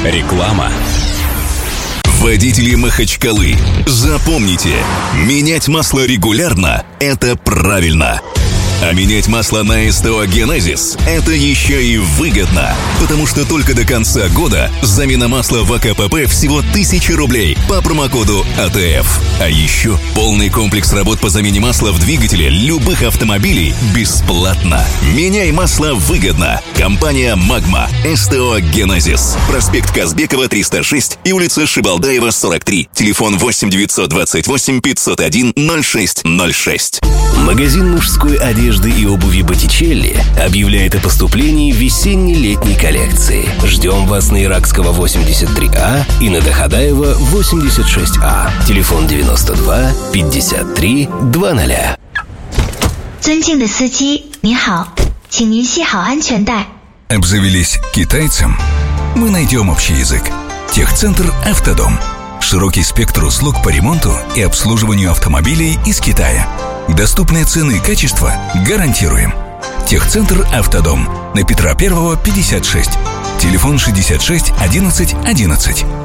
Реклама. Водители Махачкалы, запомните, менять масло регулярно – это правильно. А менять масло на СТО «Генезис» – это еще и выгодно. Потому что только до конца года замена масла в АКПП всего 1000 рублей по промокоду АТФ. А еще полный комплекс работ по замене масла в двигателе любых автомобилей бесплатно. Меняй масло выгодно. Компания «Магма». СТО «Генезис». Проспект Казбекова, 306 и улица Шибалдаева, 43. Телефон 8 928 501 0606. Магазин мужской одежды и обуви Боттичелли объявляет о поступлении весенне-летней коллекции. Ждем вас на Иракского 83А и на Доходаева 86А. Телефон 92 53 20. 尊敬的司机，您好，请您系好安全带。 Обзавелись китайцем? Мы найдем общий язык. Техцентр «Автодом». Широкий спектр услуг по ремонту и обслуживанию автомобилей из Китая. Доступные цены и качество гарантируем. Техцентр «Автодом» на Петра 1, 56. Телефон 66 11 11.